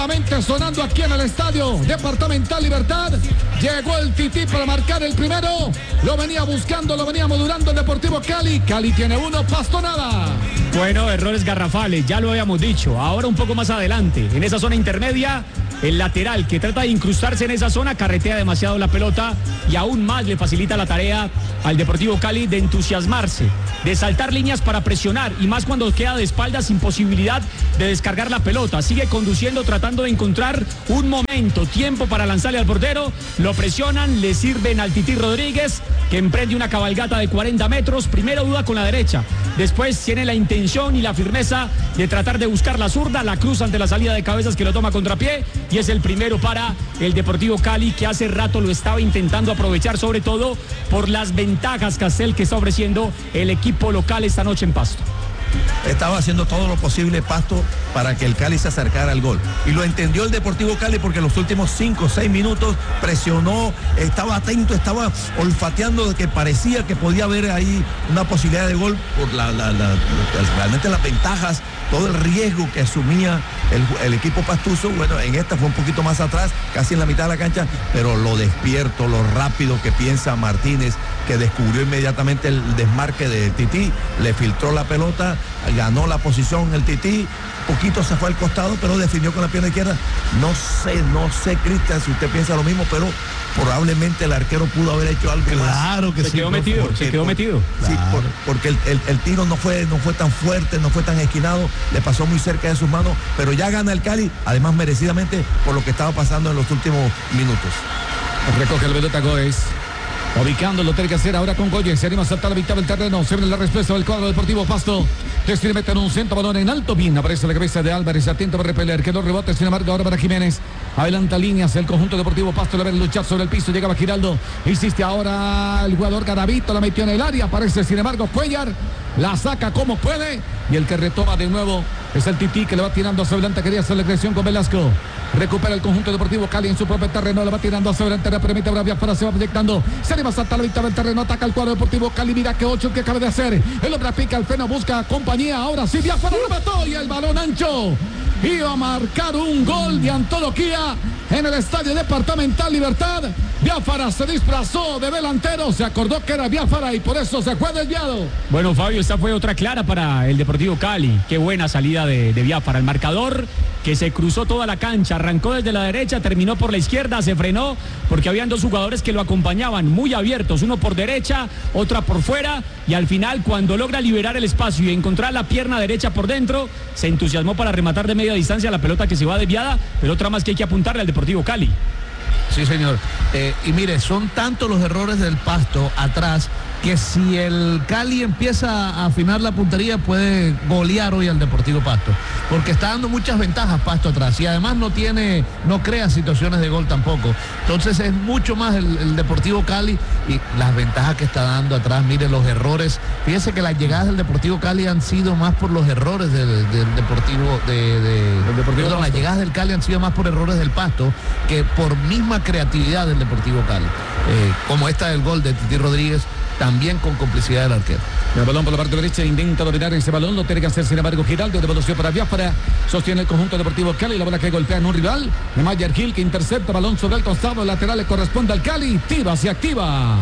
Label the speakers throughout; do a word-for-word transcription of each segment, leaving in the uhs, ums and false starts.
Speaker 1: Sonando aquí en el estadio Departamental Libertad, llegó el Tití para marcar el primero, lo venía buscando, lo venía modulando el Deportivo Cali. Cali tiene uno, Pasto nada.
Speaker 2: Bueno, errores garrafales, ya lo habíamos dicho. Ahora un poco más adelante, en esa zona intermedia, el lateral que trata de incrustarse en esa zona carretea demasiado la pelota y aún más le facilita la tarea al Deportivo Cali de entusiasmarse, de saltar líneas para presionar, y más cuando queda de espaldas sin posibilidad de descargar la pelota. Sigue conduciendo, tratando de encontrar un momento, tiempo para lanzarle al portero. Lo presionan, le sirven al Tití Rodríguez, que emprende una cabalgata de cuarenta metros. Primero duda con la derecha, después tiene la intención y la firmeza de tratar de buscar la zurda, la cruz ante la salida de cabezas que lo toma contrapié, y es el primero para el Deportivo Cali, que hace rato lo estaba intentando aprovechar, sobre todo por las ventajas, Castel, que está ofreciendo el equipo local esta noche en Pasto.
Speaker 3: Estaba haciendo todo lo posible Pasto para que el Cali se acercara al gol, y lo entendió el Deportivo Cali, porque en los últimos cinco o seis minutos presionó, estaba atento, estaba olfateando de que parecía que podía haber ahí una posibilidad de gol por la, la, la, realmente las ventajas, todo el riesgo que asumía el, el equipo pastuso. Bueno, en esta fue un poquito más atrás, casi en la mitad de la cancha, pero lo despierto, lo rápido que piensa Martínez, que descubrió inmediatamente el desmarque de Tití, le filtró la pelota, ganó la posición el Tití, poquito se fue al costado, pero definió con la pierna izquierda. No sé, no sé, Cristian, si usted piensa lo mismo, pero probablemente el arquero pudo haber hecho algo más.
Speaker 2: Claro que se sí. Quedó metido, porque, se quedó metido.
Speaker 3: Sí,
Speaker 2: claro.
Speaker 3: por, porque el, el, el tiro no fue, no fue tan fuerte, no fue tan esquinado, le pasó muy cerca de sus manos, pero ya gana el Cali, además merecidamente, por lo que estaba pasando en los últimos minutos.
Speaker 1: Recoge el pelota Goes. Ubicando, lo tiene que hacer ahora con Goyes. Se anima a saltar la mitad del terreno. Se viene la respuesta del cuadro Deportivo Pasto. Decide meter un centro, balón en alto. Bien, aparece la cabeza de Álvarez. Atento para repeler. Quedó rebote, sin embargo, ahora para Jiménez. Adelanta líneas el conjunto Deportivo Pasto. Le ven luchar sobre el piso. Llegaba Giraldo. Insiste ahora el jugador Garavito. La metió en el área. Aparece, sin embargo, Cuellar. La saca como puede. Y el que retoma de nuevo es el Tití, que le va tirando hacia adelante. Quería hacer la agresión con Velasco. Recupera el conjunto Deportivo Cali en su propio terreno. Le va tirando hacia adelante. Le permite a Biafara. Se va proyectando. Se anima a saltar la mitad del terreno. Ataca el cuadro Deportivo Cali. Mira que ocho que acaba de hacer. El hombre pica el freno. Busca compañía. Ahora sí, Biafara remató. Y el balón ancho. Iba a marcar un gol de antología en el estadio Departamental Libertad. Biafara se desplazó de delantero. Se acordó que era Biafara y por eso se fue desviado.
Speaker 2: Bueno, Fabio, esta fue otra clara para el Deportivo Cali. Qué buena salida de, de Biafara. El marcador que se cruzó toda la cancha, arrancó desde la derecha, terminó por la izquierda, se frenó porque habían dos jugadores que lo acompañaban muy abiertos, uno por derecha, otra por fuera, y al final, cuando logra liberar el espacio y encontrar la pierna derecha por dentro, se entusiasmó para rematar de media distancia la pelota que se va desviada, pero otra más que hay que apuntarle al Deportivo Cali.
Speaker 4: Sí, señor. Eh, y mire, son tantos los errores del Pasto atrás que si el Cali empieza a afinar la puntería puede golear hoy al Deportivo Pasto, porque está dando muchas ventajas Pasto atrás y además no tiene, no crea situaciones de gol tampoco. Entonces es mucho más el, el Deportivo Cali y las ventajas que está dando atrás. Mire los errores. Fíjese que las llegadas del Deportivo Cali han sido más por los errores del, del Deportivo de, de el Deportivo perdón, las llegadas del Cali han sido más por errores del Pasto que por misma creatividad del Deportivo Cali, eh, como esta del gol de Tití Rodríguez, también con complicidad del arquero.
Speaker 1: El balón por la parte derecha, intenta dominar ese balón, lo tiene que hacer sin embargo Giraldo, devolución para Biafara, sostiene el conjunto Deportivo Cali, la bola que golpea en un rival, de Mayer Gil que intercepta, balón sobre el costado, lateral le corresponde al Cali, Tiva se activa.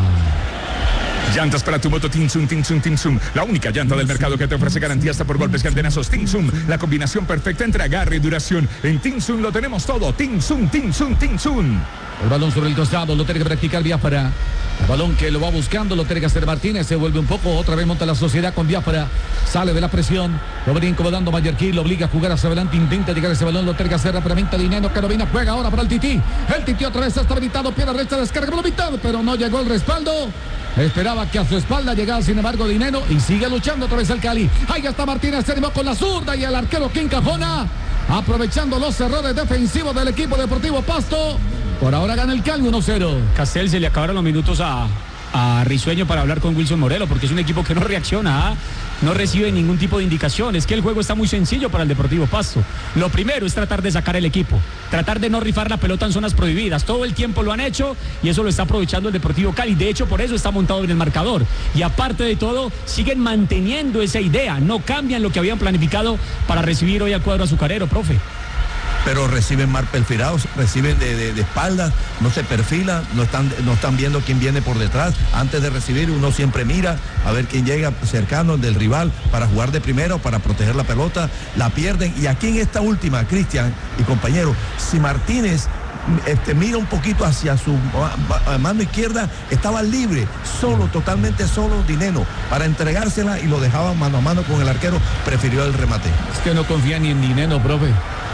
Speaker 5: Llantas para tu moto Tinsum, Tinsum, Tinsum. La única llanta del mercado que te ofrece garantía hasta por golpes candenazos. Tinsum, la combinación perfecta entre agarre y duración. En Tinsum lo tenemos todo. Tinsum, Tinsum, Tinsum.
Speaker 1: El balón sobre el costado, lo tiene que practicar Biafara. El balón que lo va buscando, lo tiene que hacer Martínez. Se vuelve un poco, otra vez monta la sociedad con Biafara. Sale de la presión, lo venía incomodando Mayer Gil, lo obliga a jugar hacia adelante. Intenta llegar a ese balón, lo tiene que hacer rápidamente Dineno. Carolina juega ahora para el Tití. El Tití otra vez está habilitado, pierna derecha, descarga por la mitad, pero no llegó el respaldo. Esperaba que a su espalda llegara sin embargo Dineno y sigue luchando otra vez el Cali. Ahí está Martínez, se animó con la zurda y el arquero Quincajona, aprovechando los errores defensivos del equipo Deportivo Pasto. Por ahora gana el Cali uno cero.
Speaker 2: Castel, se le acabaron los minutos a, a Risueño para hablar con Wilson Morelo, porque es un equipo que no reacciona, ¿eh? No recibe ningún tipo de indicación. Es que el juego está muy sencillo para el Deportivo Pasto. Lo primero es tratar de sacar el equipo, tratar de no rifar la pelota en zonas prohibidas. Todo el tiempo lo han hecho y eso lo está aprovechando el Deportivo Cali. De hecho, por eso está montado en el marcador. Y aparte de todo, siguen manteniendo esa idea. No cambian lo que habían planificado para recibir hoy al cuadro azucarero, profe.
Speaker 3: pero reciben mal perfirados, reciben de, de, de espaldas, no se perfilan, no están, no están viendo quién viene por detrás. Antes de recibir, uno siempre mira a ver quién llega cercano del rival para jugar de primero, para proteger la pelota, la pierden. Y aquí en esta última, Cristian y compañero, si Martínez Este, mira un poquito hacia su mano izquierda, estaba libre, solo, totalmente solo Dineno, para entregársela y lo dejaba mano a mano con el arquero, prefirió el remate.
Speaker 1: Es que no confía ni en Dineno, profe.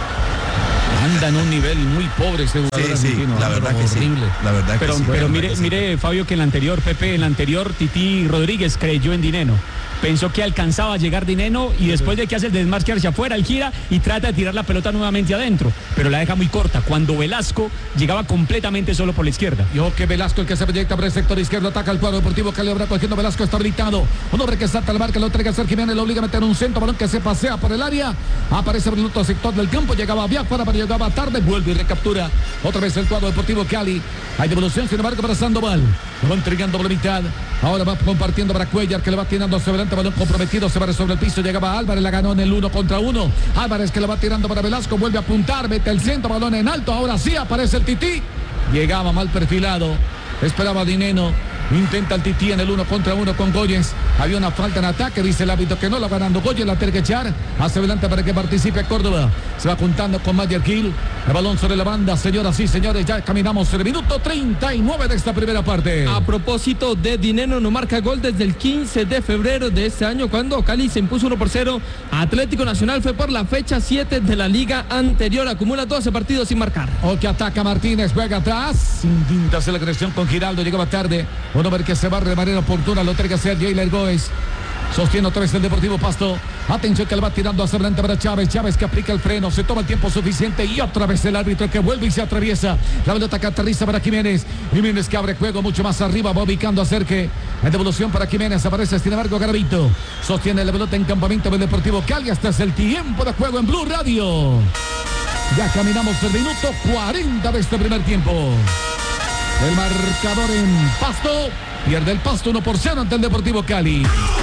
Speaker 1: Anda en un nivel muy pobre ese jugador
Speaker 3: sí,
Speaker 1: argentino.
Speaker 3: Sí, la verdad que
Speaker 1: horrible.
Speaker 3: sí. La verdad
Speaker 2: pero
Speaker 3: que sí.
Speaker 2: pero mire,
Speaker 3: que sí.
Speaker 2: mire, Fabio, que en el anterior, Pepe, en el anterior, Titi Rodríguez creyó en Dineno. Pensó que alcanzaba a llegar Dineno y después de que hace el desmarque hacia afuera, él gira y trata de tirar la pelota nuevamente adentro, pero la deja muy corta. Cuando Velasco llegaba completamente solo por la izquierda.
Speaker 1: Y ojo que Velasco, el que se proyecta por el sector izquierdo, ataca al cuadro deportivo Cali. Ahora cogiendo Velasco, está habilitado. Un hombre que salta al marca, lo entrega a Sergio Jiménez, lo obliga a meter un centro, balón que se pasea por el área. Aparece por el otro sector del campo, llegaba Biafara, pero llegaba tarde, vuelve y recaptura otra vez el cuadro deportivo Cali. Hay devolución, sin embargo, para Sandoval. Lo va entregando por la mitad. Ahora va compartiendo para Cuellar, que le va tirando hacia adelante, balón comprometido, se va sobre el piso, llegaba Álvarez, la ganó en el uno contra uno. Álvarez que le va tirando para Velasco, vuelve a apuntar, mete el centro, balón en alto, ahora sí aparece el Tití. Llegaba mal perfilado, esperaba Dineno. Intenta el Tití en el uno contra uno con Goyes. Había una falta en ataque, dice el árbitro que no la va ganando Goyes, la tiene que echar hacia adelante para que participe Córdoba. Se va juntando con Mayer Gil. El balón sobre la banda, señoras y señores, ya caminamos el minuto treinta y nueve de esta primera parte.
Speaker 6: A propósito de Dineno, no marca gol desde el quince de febrero de este año, cuando Cali se impuso uno por cero. Atlético Nacional fue por la fecha siete de la liga anterior, acumula doce partidos sin marcar.
Speaker 1: O que ataca Martínez, juega atrás, sin tintas en la creación con Giraldo, llegaba tarde. Un hombre que se barre de manera oportuna, lo tiene que hacer Jailer Góez. Sostiene otra vez el Deportivo Pasto. Atención que le va tirando hacia adelante para Chávez. Chávez que aplica el freno, se toma el tiempo suficiente y otra vez el árbitro que vuelve y se atraviesa. La pelota que aterriza para Jiménez. Jiménez que abre juego mucho más arriba, va ubicando a Cerque. En devolución para Jiménez, aparece sin embargo Garavito. Sostiene la pelota en campamento del Deportivo Cali. Hasta es el tiempo de juego en Blue Radio. Ya caminamos el minuto cuarenta de este primer tiempo. El marcador en Pasto. Pierde el Pasto uno por cero ante el Deportivo Cali.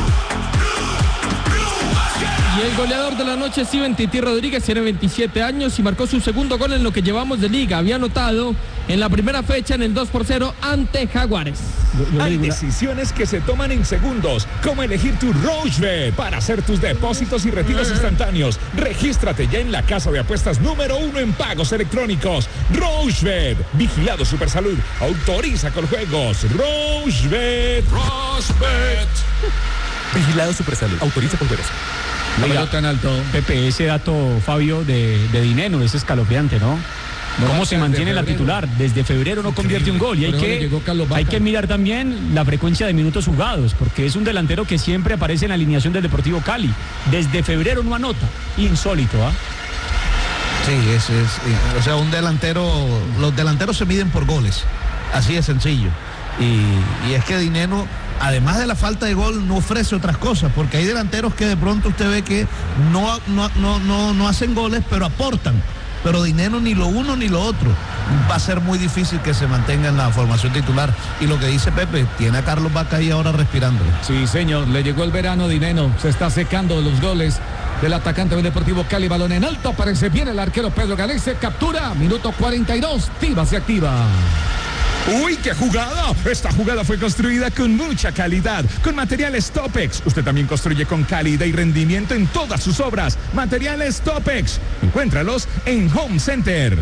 Speaker 6: Y el goleador de la noche es Steven Tití Rodríguez, tiene veintisiete años y marcó su segundo gol en lo que llevamos de liga. Había anotado en la primera fecha en el dos por cero ante Jaguares.
Speaker 5: Hay decisiones que se toman en segundos, como elegir tu Rochebet para hacer tus depósitos y retiros instantáneos. Regístrate ya en la casa de apuestas número uno en pagos electrónicos. Rochebet, vigilado Supersalud, autoriza con juegos. Rochebet, Rochebet. Vigilado Supersalud, autoriza con juegos.
Speaker 1: La pelota en alto.
Speaker 2: Pepe, ese dato, Fabio, de, de Dineno es escalofriante, ¿no? ¿Cómo se mantiene la titular? Desde febrero no convierte un gol y hay que, hay que mirar también la frecuencia de minutos jugados, porque es un delantero que siempre aparece en la alineación del Deportivo Cali. Desde febrero no anota. Insólito, ¿ah? ¿eh?
Speaker 4: Sí, es, es, o sea, un delantero, los delanteros se miden por goles, así de sencillo. Y, y es que Dineno, además de la falta de gol, no ofrece otras cosas, porque hay delanteros que de pronto usted ve que no, no, no, no, no hacen goles, pero aportan. Pero Dineno ni lo uno ni lo otro. Va a ser muy difícil que se mantenga en la formación titular. Y lo que dice Pepe, tiene a Carlos Vaca ahí ahora respirando.
Speaker 1: Sí, señor, le llegó el verano Dineno, se está secando los goles del atacante del Deportivo Cali. Balón en alto, aparece bien el arquero Pedro Galese, captura, minuto cuarenta y dos, Tiva se activa.
Speaker 5: ¡Uy, qué jugada! Esta jugada fue construida con mucha calidad, con materiales Topex. Usted también construye con calidad y rendimiento en todas sus obras. Materiales Topex. Encuéntralos en Home Center.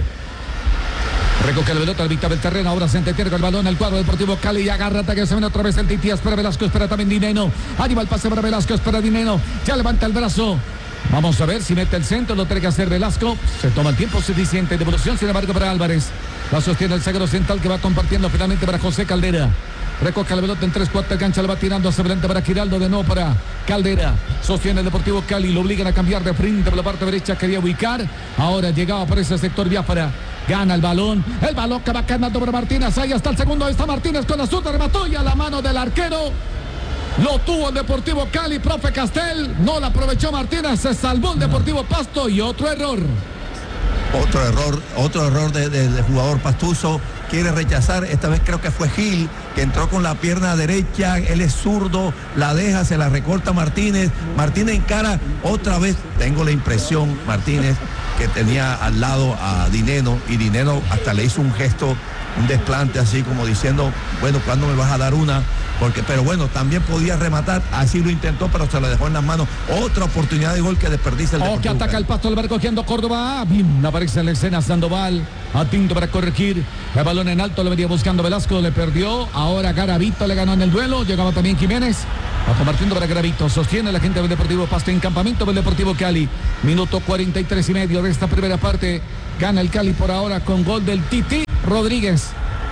Speaker 1: Recoge la pelota al mitad del terreno, ahora se entretiene con el balón al cuadro Deportivo Cali y agarra que se viene otra vez el Tití, espera Velasco, espera también Dineno. Ahí va el pase para Velasco, espera Dineno. Ya levanta el brazo. Vamos a ver si mete el centro, lo tiene que hacer Velasco. Se toma el tiempo suficiente. Devolución, sin embargo, para Álvarez. La sostiene el zaguero central que va compartiendo finalmente para José Caldera. Recoge la pelota en tres cuartos de cancha, le va tirando hacia adelante para Giraldo, de nuevo para Caldera. Sostiene el Deportivo Cali, lo obligan a cambiar de frente por la parte derecha, quería ubicar. Ahora llegaba por ese sector Biafara. Gana el balón, el balón que va ganando por Martínez. Ahí está el segundo, ahí está Martínez con la zurda, remató y a la mano del arquero. Lo tuvo el Deportivo Cali, profe Castel. No la aprovechó Martínez, se salvó el Deportivo Pasto y otro error.
Speaker 3: Otro error, otro error de, de, de jugador pastuso, quiere rechazar, esta vez creo que fue Gil, que entró con la pierna derecha, él es zurdo, la deja, se la recorta Martínez, Martínez encara otra vez, tengo la impresión, Martínez, que tenía al lado a Dineno, y Dineno hasta le hizo un gesto, un desplante así como diciendo, bueno, ¿cuándo me vas a dar una? Porque, pero bueno, también podía rematar, así lo intentó, pero se lo dejó en las manos. Otra oportunidad de gol que desperdicia el
Speaker 1: Oh,
Speaker 3: Deportivo
Speaker 1: que ataca
Speaker 3: Cali.
Speaker 1: el Pasto, el barco cogiendo Córdoba. Bien, aparece en la escena Sandoval. Atinto para corregir. El balón en alto, lo venía buscando Velasco, le perdió. Ahora Garavito le ganó en el duelo. Llegaba también Jiménez. Va compartiendo para Garavito. Sostiene la gente del Deportivo Pasto en campamento del Deportivo Cali. Minuto cuarenta y tres y medio de esta primera parte. Gana el Cali por ahora con gol del Titi Rodríguez.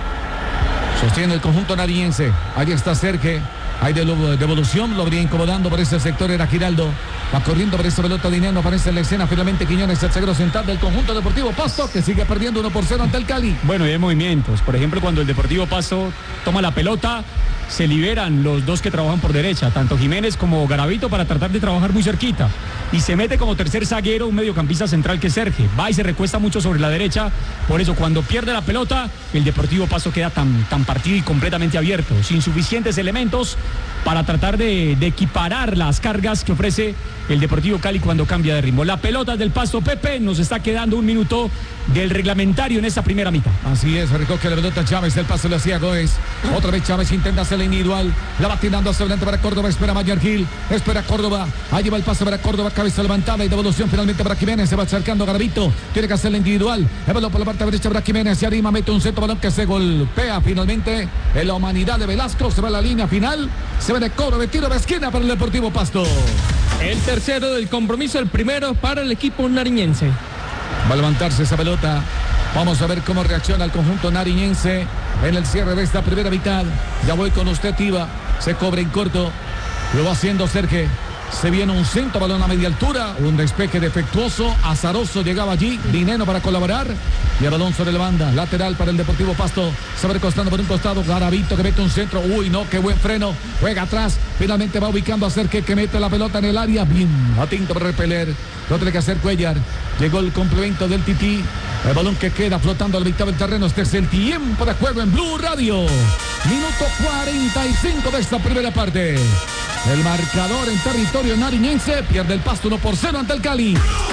Speaker 1: Sostiene el conjunto nariñense. Ahí está Serge. Hay devolución. Lo venía incomodando por ese sector. Era Giraldo. Va corriendo por esa pelota. Dinero aparece en la escena. Finalmente Quiñones, el zaguero central del conjunto Deportivo Pasto, que sigue perdiendo uno por cero ante el Cali.
Speaker 2: Bueno, y hay movimientos. Por ejemplo, cuando el Deportivo Pasto toma la pelota, se liberan los dos que trabajan por derecha, tanto Jiménez como Garavito, para tratar de trabajar muy cerquita. Y se mete como tercer zaguero un mediocampista central que es Serge. Va y se recuesta mucho sobre la derecha. Por eso, cuando pierde la pelota, el Deportivo Pasto queda tan, tan partido y completamente abierto, sin suficientes elementos para tratar de, de equiparar las cargas que ofrece el Deportivo Cali cuando cambia de ritmo. La pelota del Pasto, Pepe, nos está quedando un minuto del reglamentario en esta primera mitad.
Speaker 1: Así es, recoge la pelota Chávez, el paso le hacía Goes. Otra vez Chávez intenta hacer la individual. La va tirando hacia adelante para Córdoba, espera Mayer Gil, espera Córdoba. Ahí lleva el pase para Córdoba, cabeza levantada y devolución finalmente para Jiménez. Se va acercando a Garavito, tiene que hacer la individual. El balón por la parte derecha para Jiménez. Y arriba mete un centro balón que se golpea finalmente en la humanidad de Velasco. Se va a la línea final. Se ve de cobro de tiro de esquina para el Deportivo Pasto.
Speaker 6: El tercero del compromiso, el primero para el equipo nariñense.
Speaker 1: Va a levantarse esa pelota. Vamos a ver cómo reacciona el conjunto nariñense en el cierre de esta primera mitad. Ya voy con usted, Tiva. Se cobra en corto. Lo va haciendo Serge. Se viene un centro, balón a media altura. Un despeje defectuoso. Azaroso llegaba allí. Dineno para colaborar. Y el balón sobre la banda. Lateral para el Deportivo Pasto. Se va recostando por un costado. Garavito que mete un centro. Uy, no, qué buen freno. Juega atrás. Finalmente va ubicando a Serge, que mete la pelota en el área. Bien, atinto para repeler. Lo tiene que hacer Cuellar. Llegó el complemento del Tití. El balón que queda flotando al mitad del terreno. Este es el tiempo de juego en Blue Radio. Minuto cuarenta y cinco de esta primera parte. El marcador en territorio nariñense. Pierde el Pasto uno por cero ante el Cali.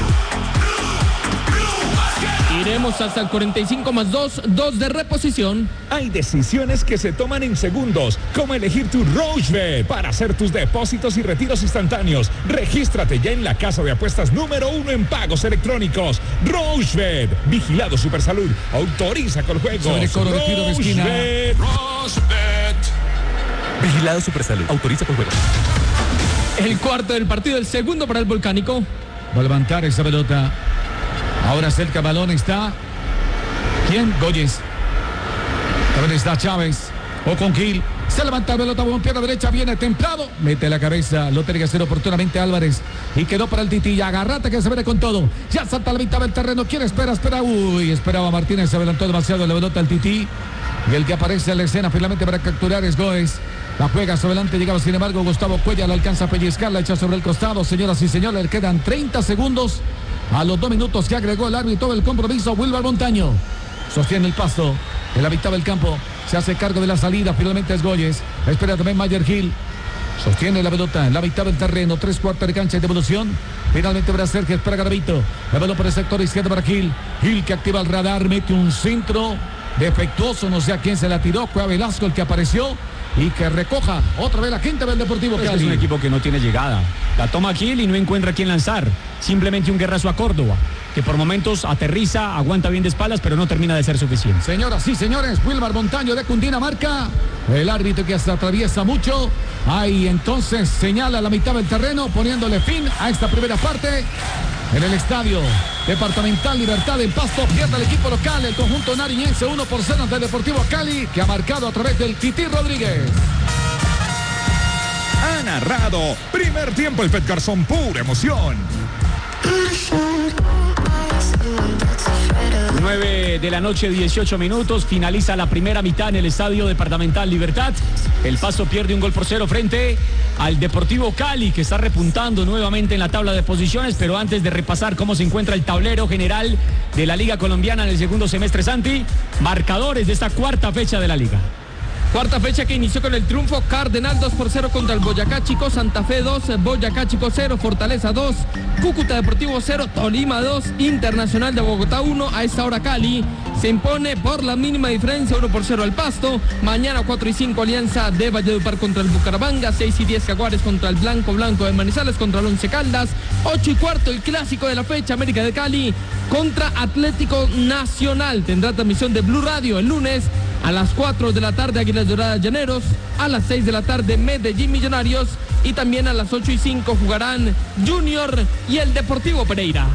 Speaker 6: Iremos hasta el cuarenta y cinco más dos, dos de reposición.
Speaker 5: Hay decisiones que se toman en segundos, como elegir tu Rochebet para hacer tus depósitos y retiros instantáneos. Regístrate ya en la casa de apuestas número uno en pagos electrónicos. Rochebet, vigilado Supersalud, autoriza con juegos.
Speaker 1: Sobre coro de tiro de esquina.
Speaker 5: Rochebet. Rochebet.
Speaker 7: Vigilado Supersalud, autoriza con juegos.
Speaker 6: El cuarto del partido, el segundo para el Volcánico.
Speaker 1: Va a levantar esa pelota. Ahora cerca el balón está. ¿Quién? Goyes. También está Chávez. O con Gil. Se levanta la pelota con pierna derecha. Viene templado. Mete la cabeza. Lo tiene que hacer oportunamente Álvarez. Y quedó para el Titi. Agarrate que se viene con todo. Ya salta a la mitad del terreno. ¿Quién espera? Espera. Uy, esperaba Martínez. Se adelantó demasiado la pelota al Titi. Y el que aparece en la escena finalmente para capturar es Goes. La juega sobre adelante, llegaba sin embargo Gustavo Cuellar, la alcanza a pellizcar, la echa sobre el costado. Señoras y señores, le quedan treinta segundos a los dos minutos que agregó el árbitro del compromiso. Wilber Montaño sostiene el Pasto en la mitad del campo, se hace cargo de la salida, finalmente es Goyes, espera también Mayer Gil, sostiene la pelota en la mitad del terreno, tres cuartos de cancha y devolución. Finalmente para Sergio, espera Garavito, el balón por el sector izquierdo para Gil, Gil que activa el radar, mete un centro defectuoso, no sé a quién se la tiró, fue a Velasco el que apareció. Y que recoja otra vez la gente del Deportivo Cali.
Speaker 2: Es un equipo que no tiene llegada. La toma Gil y no encuentra quién lanzar. Simplemente un guerrazo a Córdoba, que por momentos aterriza, aguanta bien de espaldas, pero no termina de ser suficiente.
Speaker 1: Señoras y señores, Wilmar Montaño de Cundinamarca. El árbitro que hasta atraviesa mucho. Ahí entonces señala la mitad del terreno, poniéndole fin a esta primera parte. En el estadio departamental Libertad en Pasto, pierde el equipo local, el conjunto nariñense uno por cero ante el Deportivo Cali, que ha marcado a través del Titi Rodríguez.
Speaker 5: Ha narrado primer tiempo el Pet Garzón, pura emoción.
Speaker 2: nueve nueve de la noche, dieciocho minutos. Finaliza la primera mitad en el Estadio Departamental Libertad. El Pasto pierde un gol por cero frente al Deportivo Cali, que está repuntando nuevamente en la tabla de posiciones. Pero antes de repasar cómo se encuentra el tablero general de la Liga Colombiana en el segundo semestre, Santi, marcadores de esta cuarta fecha de la Liga.
Speaker 6: Cuarta fecha que inició con el triunfo: Cardenal dos por cero contra el Boyacá Chico, Santa Fe dos, Boyacá Chico cero, Fortaleza dos, Cúcuta Deportivo cero, Tolima dos, Internacional de Bogotá uno. A esta hora Cali se impone por la mínima diferencia, uno por cero al Pasto. Mañana cuatro y cinco Alianza de Valledupar contra el Bucaramanga, seis y diez Jaguares contra el Blanco Blanco de Manizales contra el Once Caldas, ocho y cuarto el clásico de la fecha, América de Cali contra Atlético Nacional. Tendrá transmisión de Blue Radio el lunes a las cuatro de la tarde Águilas Doradas Llaneros, a las seis de la tarde Medellín Millonarios, y también a las ocho y cinco jugarán Junior y el Deportivo Pereira.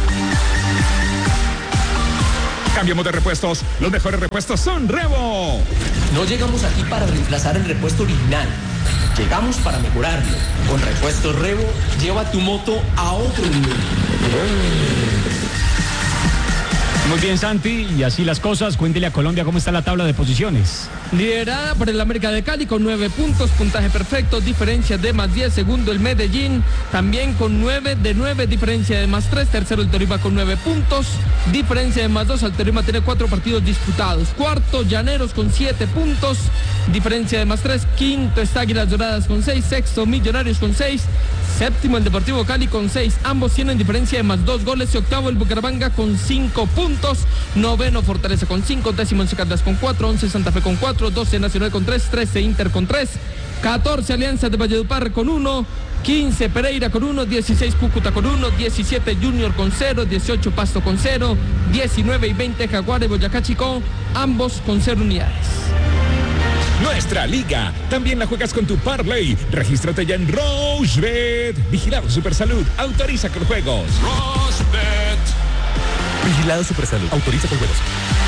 Speaker 5: Cambiamos de repuestos. Los mejores repuestos son Revo.
Speaker 8: No llegamos aquí para reemplazar el repuesto original. Llegamos para mejorarlo. Con Repuestos Revo, lleva tu moto a otro nivel.
Speaker 2: Muy bien, Santi, y así las cosas. Cuéntele a Colombia cómo está la tabla de posiciones.
Speaker 6: Liderada por el América de Cali con nueve puntos, puntaje perfecto, diferencia de más diez. Segundo el Medellín, también con nueve de nueve, diferencia de más tres. Tercero el Tolima con nueve puntos, diferencia de más dos. El Tolima tiene cuatro partidos disputados. Cuarto Llaneros con siete puntos, diferencia de más tres. Quinto está Águilas Doradas con seis. Sexto Millonarios con seis. Séptimo el Deportivo Cali con seis. Ambos tienen diferencia de más dos goles. Y octavo el Bucaramanga con cinco puntos. Noveno Fortaleza con cinco. Décimo Once Caldas con cuatro. Once Santa Fe con cuatro. doce Nacional con tres. trece Inter con tres. catorce Alianza de Valledupar con uno. quince Pereira con uno. dieciséis Cúcuta con uno. diecisiete Junior con cero. dieciocho Pasto con cero. diecinueve y veinte Jaguares Boyacá Chico, ambos con cero unidades.
Speaker 5: Nuestra liga también la juegas con tu Parlay. Regístrate ya en Rochebet. Vigilado Supersalud. Autoriza con juegos.
Speaker 7: Rochebet. Vigilado Supersalud. Autoriza con juegos.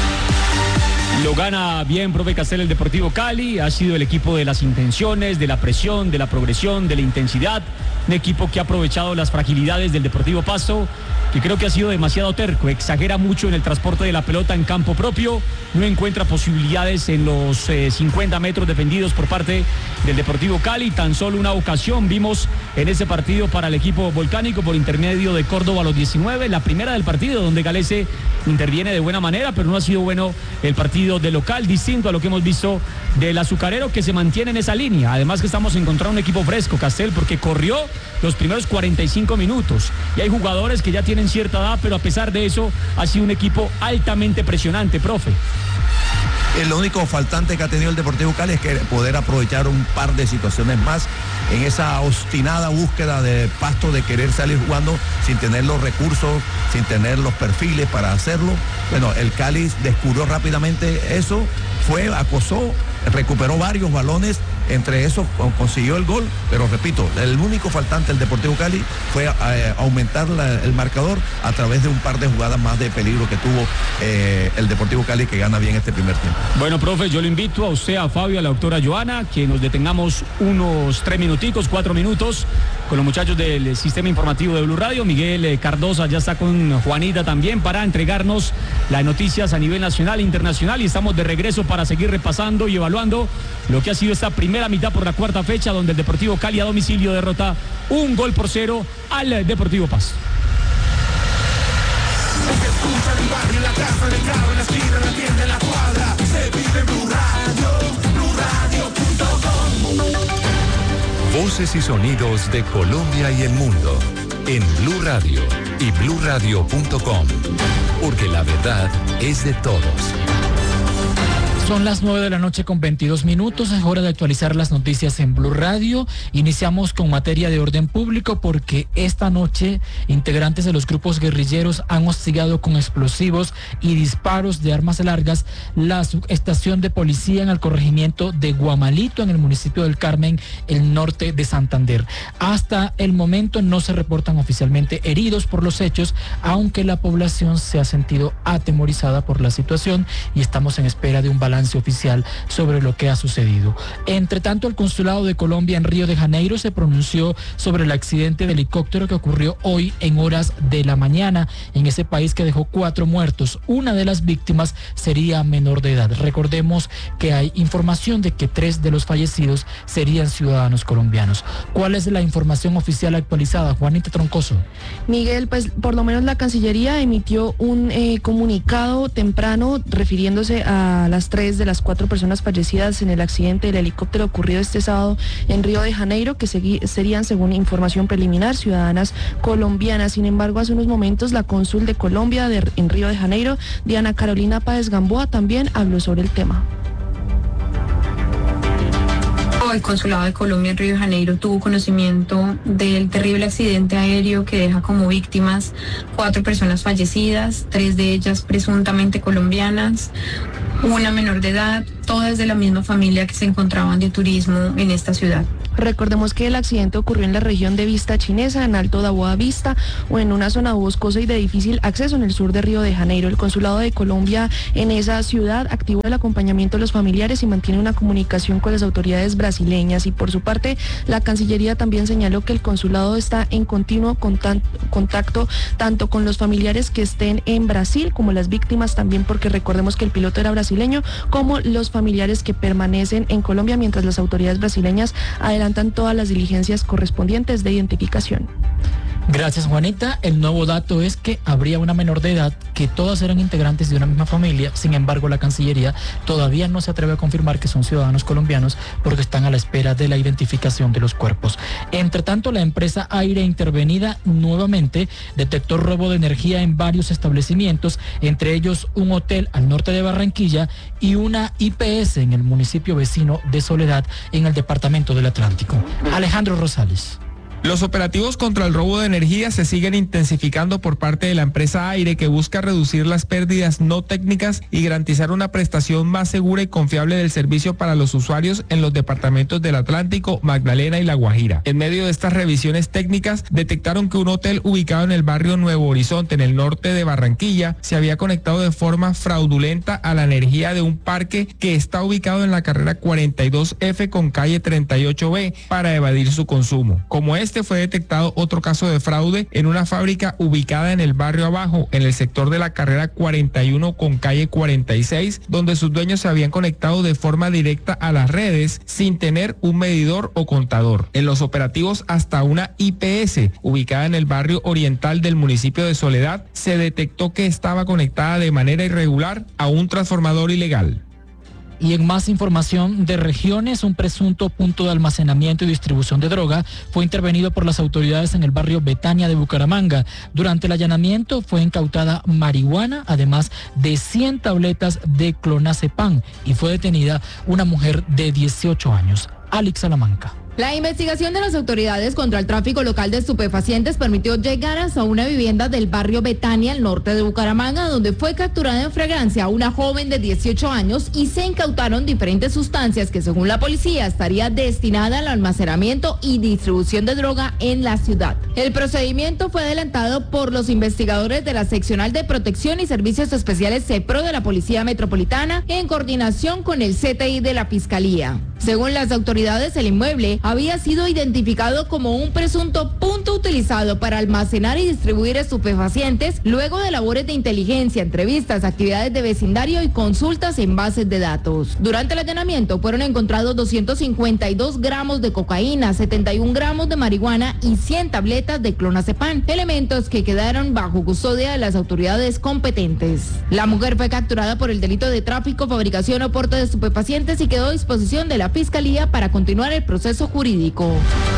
Speaker 2: Lo gana bien, profe Castel, el Deportivo Cali. Ha sido el equipo de las intenciones, de la presión, de la progresión, de la intensidad. Un equipo que ha aprovechado las fragilidades del Deportivo Pasto, que creo que ha sido demasiado terco. Exagera mucho en el transporte de la pelota en campo propio. No encuentra posibilidades en los eh, cincuenta metros defendidos por parte del Deportivo Cali. Tan solo una ocasión vimos en ese partido para el equipo volcánico por intermedio de Córdoba a los diecinueve. La primera del partido, donde Galese interviene de buena manera, pero no ha sido bueno el partido de local, distinto a lo que hemos visto del Azucarero, que se mantiene en esa línea. Además que estamos encontrando un equipo fresco, Castel, porque corrió los primeros cuarenta y cinco minutos. Y hay jugadores que ya tienen cierta edad, pero a pesar de eso ha sido un equipo altamente presionante, profe.
Speaker 3: El único faltante que ha tenido el Deportivo Cali es que poder aprovechar un par de situaciones más en esa obstinada búsqueda de Pasto de querer salir jugando sin tener los recursos, sin tener los perfiles para hacerlo. Bueno, el Cali descubrió rápidamente eso, fue, acosó, recuperó varios balones, entre esos consiguió el gol, pero repito, el único faltante del Deportivo Cali fue eh, aumentar la, el marcador a través de un par de jugadas más de peligro que tuvo eh, el Deportivo Cali, que gana bien este primer tiempo.
Speaker 2: Bueno, profe, yo lo invito a usted, a Fabio, a la doctora Joana, que nos detengamos unos tres minuticos, cuatro minutos con los muchachos del sistema informativo de Blue Radio. Miguel eh, Cardosa ya está con Juanita también para entregarnos las noticias a nivel nacional e internacional, y estamos de regreso para seguir repasando y evaluando lo que ha sido esta primera mitad por la cuarta fecha, donde el Deportivo Cali a domicilio derrota un gol por cero al Deportivo Pasto.
Speaker 9: Se escucha en el barrio, en la casa, en el carro, en la esquina, en la tienda, en la cuadra. Se vive en Blue Radio, blue radio punto com.
Speaker 10: Voces y sonidos de Colombia y el mundo en Blue Radio y blue radio punto com, porque la verdad es de todos.
Speaker 11: Son las nueve de la noche con veintidós minutos, es hora de actualizar las noticias en Blue Radio. Iniciamos con materia de orden público porque esta noche integrantes de los grupos guerrilleros han hostigado con explosivos y disparos de armas largas la estación de policía en el corregimiento de Guamalito, en el municipio del Carmen, el norte de Santander. Hasta el momento no se reportan oficialmente heridos por los hechos, aunque la población se ha sentido atemorizada por la situación y estamos en espera de un balance balance oficial sobre lo que ha sucedido. Entre tanto, el Consulado de Colombia en Río de Janeiro se pronunció sobre el accidente de helicóptero que ocurrió hoy en horas de la mañana en ese país, que dejó cuatro muertos. Una de las víctimas sería menor de edad. Recordemos que hay información de que tres de los fallecidos serían ciudadanos colombianos. ¿Cuál es la información oficial actualizada, Juanita Troncoso?
Speaker 12: Miguel, pues por lo menos la Cancillería emitió un eh, comunicado temprano refiriéndose a las tres de las cuatro personas fallecidas en el accidente del helicóptero ocurrido este sábado en Río de Janeiro, que segui- serían, según información preliminar, ciudadanas colombianas. Sin embargo, hace unos momentos la cónsul de Colombia de, en Río de Janeiro, Diana Carolina Páez Gamboa, también habló sobre el tema.
Speaker 13: El Consulado de Colombia en Río de Janeiro tuvo conocimiento del terrible accidente aéreo que deja como víctimas cuatro personas fallecidas, tres de ellas presuntamente colombianas, una menor de edad, todas de la misma familia que se encontraban de turismo en esta ciudad.
Speaker 12: Recordemos que el accidente ocurrió en la región de Vista Chinesa, en Alto da Boa Vista, o en una zona boscosa y de difícil acceso en el sur de Río de Janeiro. El Consulado de Colombia en esa ciudad activó el acompañamiento de los familiares y mantiene una comunicación con las autoridades brasileñas. Y por su parte, la Cancillería también señaló que el consulado está en continuo contacto tanto con los familiares que estén en Brasil como las víctimas también, porque recordemos que el piloto era brasileño, como los familiares que permanecen en Colombia, mientras las autoridades brasileñas adelantan todas las diligencias correspondientes de identificación.
Speaker 11: Gracias, Juanita. El nuevo dato es que habría una menor de edad, que todas eran integrantes de una misma familia. Sin embargo, la Cancillería todavía no se atreve a confirmar que son ciudadanos colombianos porque están a la espera de la identificación de los cuerpos. Entre tanto, la empresa Aire intervenida nuevamente detectó robo de energía en varios establecimientos, entre ellos un hotel al norte de Barranquilla y una I P S en el municipio vecino de Soledad, en el departamento del Atlántico. Alejandro Rosales.
Speaker 14: Los operativos contra el robo de energía se siguen intensificando por parte de la empresa Aire, que busca reducir las pérdidas no técnicas y garantizar una prestación más segura y confiable del servicio para los usuarios en los departamentos del Atlántico, Magdalena y La Guajira. En medio de estas revisiones técnicas, detectaron que un hotel ubicado en el barrio Nuevo Horizonte, en el norte de Barranquilla, se había conectado de forma fraudulenta a la energía de un parque que está ubicado en la carrera cuarenta y dos F con calle treinta y ocho B para evadir su consumo. Como este fue detectado otro caso de fraude en una fábrica ubicada en el barrio Abajo, en el sector de la carrera cuarenta y uno con calle cuarenta y seis, donde sus dueños se habían conectado de forma directa a las redes sin tener un medidor o contador. En los operativos hasta una I P S ubicada en el barrio oriental del municipio de Soledad, se detectó que estaba conectada de manera irregular a un transformador ilegal.
Speaker 11: Y en más información de regiones, un presunto punto de almacenamiento y distribución de droga fue intervenido por las autoridades en el barrio Betania de Bucaramanga. Durante el allanamiento fue incautada marihuana, además de cien tabletas de clonazepam, y fue detenida una mujer de dieciocho años. Alex Salamanca.
Speaker 15: La investigación de las autoridades contra el tráfico local de estupefacientes permitió llegar hasta una vivienda del barrio Betania, al norte de Bucaramanga, donde fue capturada en flagrancia una joven de dieciocho años y se incautaron diferentes sustancias que, según la policía, estaría destinada al almacenamiento y distribución de droga en la ciudad. El procedimiento fue adelantado por los investigadores de la Seccional de Protección y Servicios Especiales CEPRO de la Policía Metropolitana, en coordinación con el C T I de la Fiscalía. Según las autoridades, el inmueble había sido identificado como un presunto punto utilizado para almacenar y distribuir estupefacientes luego de labores de inteligencia, entrevistas, actividades de vecindario y consultas en bases de datos. Durante el allanamiento fueron encontrados doscientos cincuenta y dos gramos de cocaína, setenta y un gramos de marihuana y cien tabletas de clonazepam, elementos que quedaron bajo custodia de las autoridades competentes. La mujer fue capturada por el delito de tráfico, fabricación o porte de estupefacientes y quedó a disposición de la Fiscalía para continuar el proceso jurídico.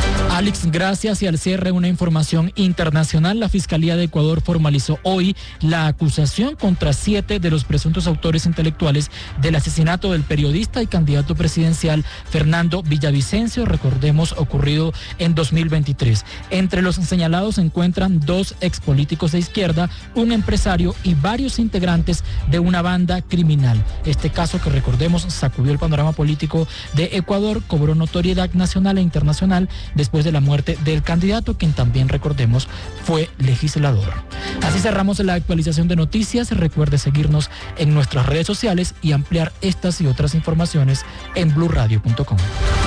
Speaker 11: Alex, gracias. Y al cierre, una información internacional. La Fiscalía de Ecuador formalizó hoy la acusación contra siete de los presuntos autores intelectuales del asesinato del periodista y candidato presidencial Fernando Villavicencio, recordemos, ocurrido en dos mil veintitrés. Entre los señalados se encuentran dos expolíticos de izquierda, un empresario y varios integrantes de una banda criminal. Este caso, que recordemos, sacudió el panorama político de Ecuador cobró notoriedad nacional e internacional después de la muerte del candidato, quien también, recordemos, fue legislador. Así cerramos la actualización de noticias. Recuerde seguirnos en nuestras redes sociales y ampliar estas y otras informaciones en blue radio punto com.